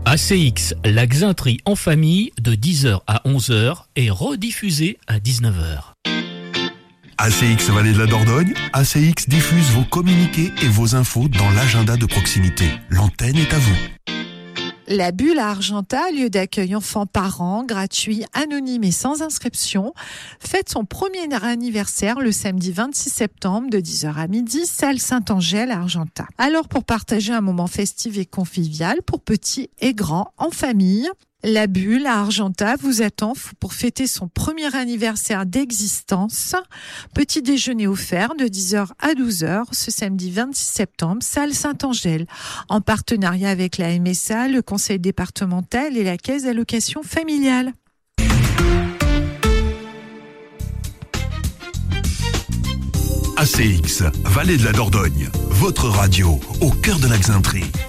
ACX, la Xintrie en famille de 10h à 11h et rediffusée à 19h. ACX Vallée de la Dordogne, ACX diffuse vos communiqués et vos infos dans l'agenda de proximité. L'antenne est à vous. La Bulle à Argentat, lieu d'accueil enfants-parents, gratuit, anonyme et sans inscription, fête son premier anniversaire le samedi 26 septembre de 10h à midi, salle Saint-Angèle à Argentat. Alors pour partager un moment festif et convivial pour petits et grands en famille, la Bulle à Argentat vous attend pour fêter son premier anniversaire d'existence. Petit déjeuner offert de 10h à 12h ce samedi 26 septembre, salle Saint-Angèle, en partenariat avec la MSA, le conseil départemental et la caisse d'allocation familiale. ACX, Vallée de la Dordogne, votre radio au cœur de la Xintrie.